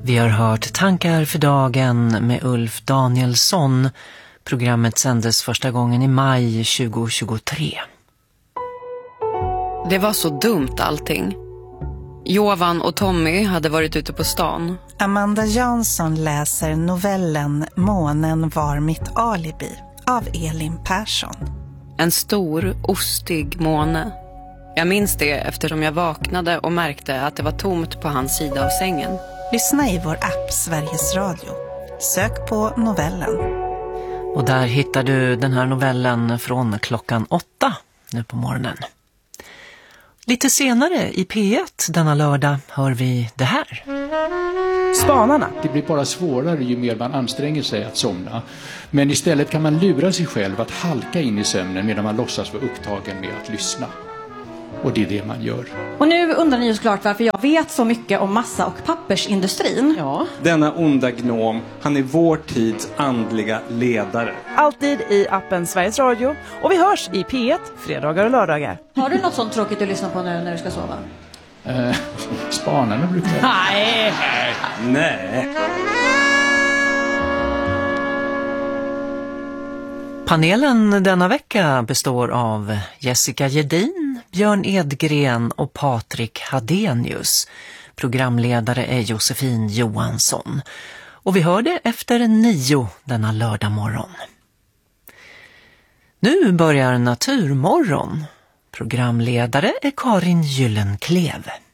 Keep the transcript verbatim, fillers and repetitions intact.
Vi har hört Tankar för dagen med Ulf Danielsson. Programmet sändes första gången i maj tjugohundratjugotre. Det var så dumt allting. Jovan och Tommy hade varit ute på stan. Amanda Jansson läser novellen Månen var mitt alibi av Elin Persson. En stor, ostig måne. Jag minns det eftersom jag vaknade och märkte att det var tomt på hans sida av sängen. Lyssna i vår app Sveriges Radio. Sök på novellen. Och där hittar du den här novellen från klockan åtta nu på morgonen. Lite senare i P ett denna lördag hör vi det här. Spanarna. Det blir bara svårare ju mer man anstränger sig att somna. Men istället kan man lura sig själv att halka in i sömnen medan man låtsas vara upptagen med att lyssna. Och det är det man gör. Och nu undrar ni ju såklart varför jag vet så mycket om massa- och pappersindustrin. Ja. Denna onda gnom, han är vår tids andliga ledare. Alltid i appen Sveriges Radio. Och vi hörs i P ett, fredagar och lördagar. Har du något sånt tråkigt du lyssnar på nu när du ska sova? Eh, spanarna brukar jag... Nej! Nej. Panelen denna vecka består av Jessica Gedin, Björn Edgren och Patrik Hadenius. Programledare är Josefin Johansson. Och vi hör det efter nio denna lördag morgon. Nu börjar Naturmorgon. Programledare är Karin Gyllenklev.